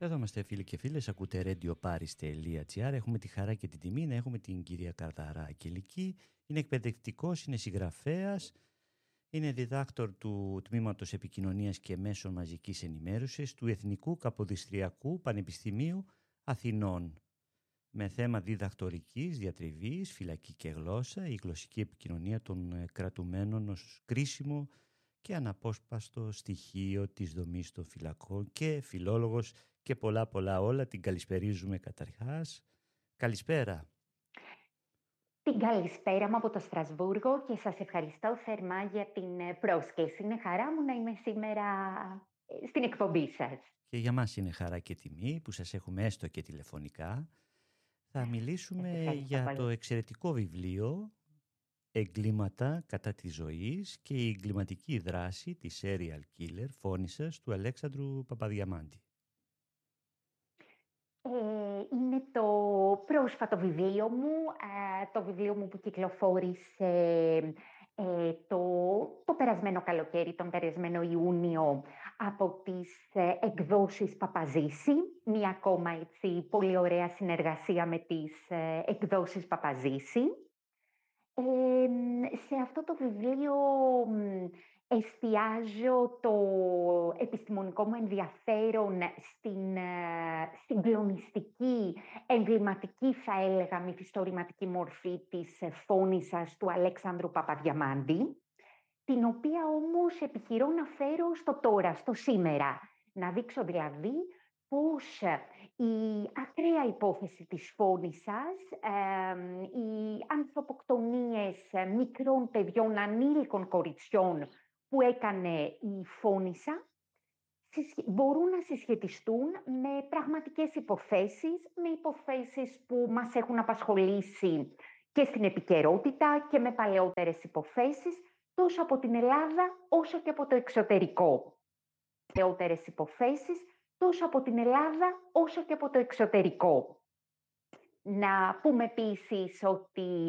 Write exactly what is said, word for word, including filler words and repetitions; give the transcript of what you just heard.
Εδώ είμαστε φίλοι και φίλες, ακούτε radioparis.gr. Έχουμε τη χαρά και την τιμή να έχουμε την κυρία Καρταρά Αγγελική. Είναι εκπαιδευτικός, είναι συγγραφέας, είναι διδάκτορ του Τμήματος Επικοινωνίας και Μέσων Μαζικής Ενημέρωσης του Εθνικού Καποδιστριακού Πανεπιστημίου Αθηνών. Με θέμα διδακτορικής, διατριβής, φυλακή και γλώσσα, η γλωσσική επικοινωνία των κρατουμένων ως κρίσιμο και αναπόσπαστο στοιχείο της δομής των φυλακών και φιλόλογος και πολλά πολλά όλα. Την καλησπερίζουμε καταρχάς. Καλησπέρα. Την καλησπέρα μου από το Στρασβούργο και σας ευχαριστώ θερμά για την πρόσκληση. Είναι χαρά μου να είμαι σήμερα στην εκπομπή σας. Και για μας είναι χαρά και τιμή που σας έχουμε έστω και τηλεφωνικά. Θα μιλήσουμε για πολύ. το εξαιρετικό βιβλίο «Εγκλήματα κατά της ζωής και η εγκληματική δράση της serial killer φόνησας» του Αλέξανδρου Παπαδιαμάντη. Ε, είναι το πρόσφατο βιβλίο μου, ε, το βιβλίο μου που κυκλοφόρησε ε, το, το περασμένο καλοκαίρι, τον περασμένο Ιούνιο, από τις ε, εκδόσεις Παπαζήση. Μία ακόμα έτσι, πολύ ωραία συνεργασία με τις ε, εκδόσεις Παπαζήση. Ε, σε αυτό το βιβλίο εστιάζω το επιστημονικό μου ενδιαφέρον στην συγκλονιστική, εμβληματική, θα έλεγα, μυθιστορηματική μορφή της φόνησας του Αλέξανδρου Παπαδιαμάντη, την οποία όμως επιχειρώ να φέρω στο τώρα, στο σήμερα. Να δείξω δηλαδή πώς η ακραία υπόθεση της φόνησας, ε, οι ανθρωποκτονίες μικρών παιδιών, ανήλικων κοριτσιών που έκανε η φόνησα, μπορούν να συσχετιστούν με πραγματικές υποθέσεις, με υποθέσεις που μας έχουν απασχολήσει και στην επικαιρότητα και με παλαιότερες υποθέσεις, τόσο από την Ελλάδα όσο και από το εξωτερικό. Παλαιότερες υποθέσεις τόσο από την Ελλάδα όσο και από το εξωτερικό. Να πούμε επίσης ότι